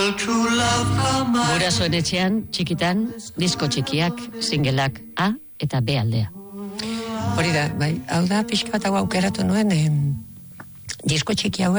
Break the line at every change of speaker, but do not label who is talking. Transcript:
Gurasoen etxean, txikitan, disko txikiak, singleak A eta B aldea.
Hori da, bai, hau da pixka bat hau aukeratu nuen, disko txiki hau